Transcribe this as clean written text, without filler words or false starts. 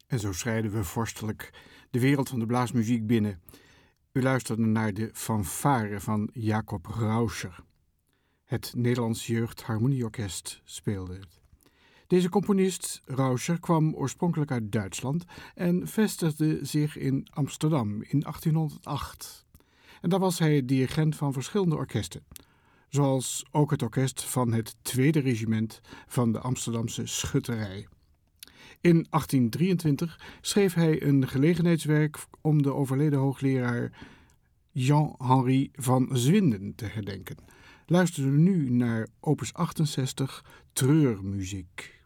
En zo schrijden we vorstelijk de wereld van de blaasmuziek binnen. U luisterde naar de fanfare van Jacob Rauscher. Het Nederlands Jeugdharmonieorkest speelde het. Deze componist, Rauscher, kwam oorspronkelijk uit Duitsland en vestigde zich in Amsterdam in 1808. En daar was hij dirigent van verschillende orkesten, zoals ook het orkest van het Tweede Regiment van de Amsterdamse Schutterij. In 1823 schreef hij een gelegenheidswerk om de overleden hoogleraar Jean-Henri van Zwinden te herdenken. Luisteren we nu naar opus 68, Treurmuziek.